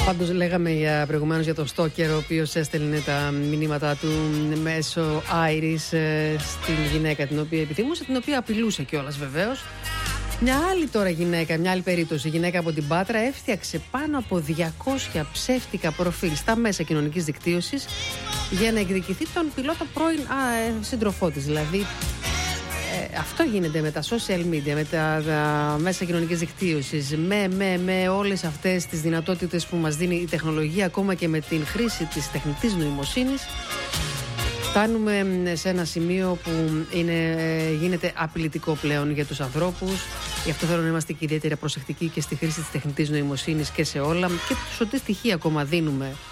Πάντως λέγαμε προηγουμένως για τον Στόκερ, ο οποίος έστελνε τα μηνύματά του μέσω Iris στην γυναίκα την οποία επιθυμούσε, την οποία απειλούσε κιόλας βεβαίως. Μια άλλη τώρα γυναίκα, μια άλλη περίπτωση, γυναίκα από την Πάτρα έφτιαξε πάνω από 200 ψεύτικα προφίλ στα μέσα κοινωνικής δικτύωσης για να εκδικηθεί τον πιλότο πρώην σύντροφό της. Δηλαδή αυτό γίνεται με τα social media, με τα μέσα κοινωνικής δικτύωσης, με όλες αυτές τις δυνατότητες που μας δίνει η τεχνολογία, ακόμα και με την χρήση της τεχνητής νοημοσύνης. Φτάνουμε σε ένα σημείο που γίνεται απειλητικό πλέον για τους ανθρώπους. Γι' αυτό θέλω να είμαστε και ιδιαίτερα προσεκτικοί και στη χρήση της τεχνητής νοημοσύνης και σε όλα. Και στο τι στοιχεία ακόμα δίνουμε